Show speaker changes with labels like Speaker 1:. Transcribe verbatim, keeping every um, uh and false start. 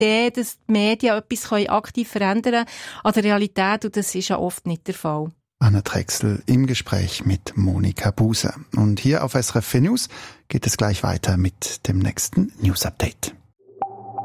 Speaker 1: Idee, dass die Medien etwas aktiv verändern können an der Realität, und das ist ja oft nicht der Fall.
Speaker 2: Anna Drechsel im Gespräch mit Monika Buser. Und hier auf S R F vier News geht es gleich weiter mit dem nächsten News Update.